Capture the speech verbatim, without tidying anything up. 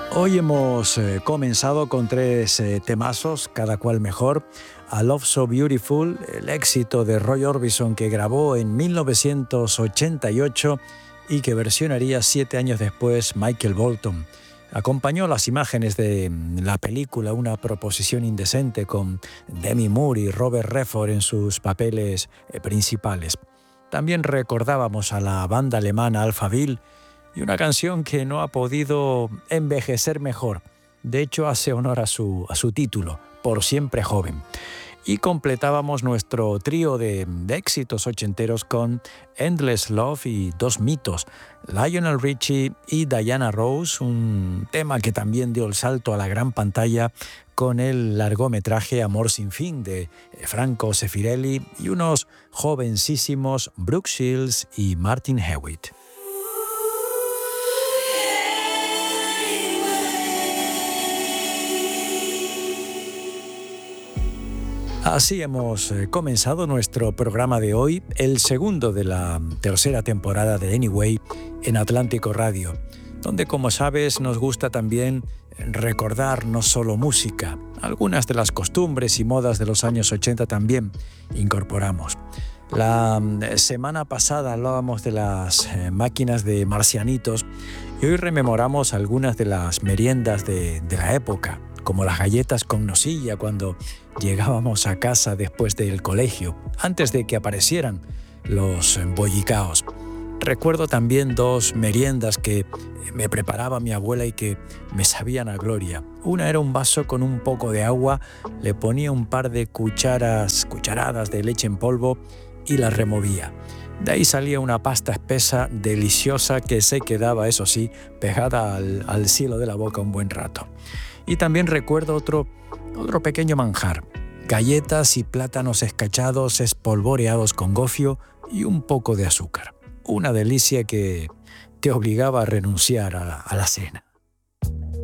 Hoy hemos eh, comenzado con tres eh, temazos, cada cual mejor. A Love So Beautiful, el éxito de Roy Orbison que grabó en mil novecientos ochenta y ocho y que versionaría siete años después Michael Bolton. Acompañó las imágenes de la película Una proposición indecente con Demi Moore y Robert Redford en sus papeles eh, principales. También recordábamos a la banda alemana Alphaville y una canción que no ha podido envejecer mejor. De hecho, hace honor a su, a su título, Por siempre joven. Y completábamos nuestro trío de, de éxitos ochenteros con Endless Love y dos mitos, Lionel Richie y Diana Ross, un tema que también dio el salto a la gran pantalla con el largometraje Amor sin fin de Franco Sefirelli y unos jovencísimos Brooke Shields y Martin Hewitt. Así hemos comenzado nuestro programa de hoy, el segundo de la tercera temporada de Anyway en Atlántico Radio, donde, como sabes, nos gusta también recordar no solo música, algunas de las costumbres y modas de los años ochenta también incorporamos. La semana pasada hablábamos de las máquinas de marcianitos y hoy rememoramos algunas de las meriendas de, de la época, como las galletas con nocilla cuando llegábamos a casa después del colegio, antes de que aparecieran los bollicaos. Recuerdo también dos meriendas que me preparaba mi abuela y que me sabían a gloria. Una era un vaso con un poco de agua, le ponía un par de cucharas, cucharadas de leche en polvo y las removía. De ahí salía una pasta espesa, deliciosa, que se quedaba, eso sí, pegada al, al cielo de la boca un buen rato. Y también recuerdo otro, otro pequeño manjar, galletas y plátanos escachados espolvoreados con gofio y un poco de azúcar. Una delicia que te obligaba a renunciar a, a la cena.